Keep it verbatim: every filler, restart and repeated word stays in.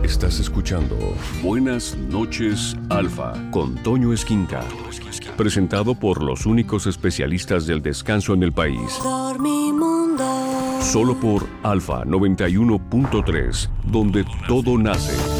Estás escuchando Buenas noches, Alfa, con Toño Esquinca. Presentado por los únicos especialistas del descanso en el país. Dormimundo. Solo por Alfa noventa y uno punto tres, donde todo nace.